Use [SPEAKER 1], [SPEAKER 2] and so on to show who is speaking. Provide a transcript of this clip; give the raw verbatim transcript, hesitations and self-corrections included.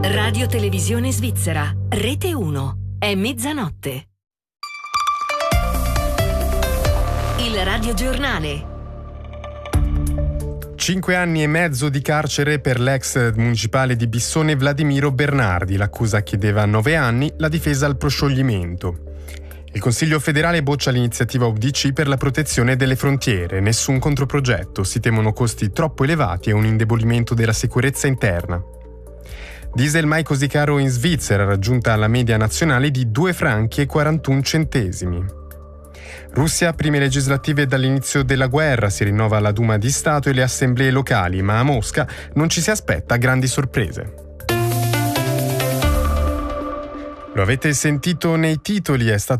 [SPEAKER 1] Radio Televisione Svizzera, Rete uno, è mezzanotte. Il radiogiornale.
[SPEAKER 2] Cinque anni e mezzo di carcere per l'ex municipale di Bissone Vladimiro Bernardi. L'accusa chiedeva nove anni, la difesa al proscioglimento. Il Consiglio federale boccia l'iniziativa U D C per la protezione delle frontiere. Nessun controprogetto, si temono costi troppo elevati e un indebolimento della sicurezza interna. Diesel mai così caro in Svizzera, raggiunta la media nazionale di due franchi e quarantuno centesimi. Russia, prime legislative dall'inizio della guerra, si rinnova la Duma di Stato e le assemblee locali, ma a Mosca non ci si aspetta grandi sorprese. Lo avete sentito nei titoli, è stato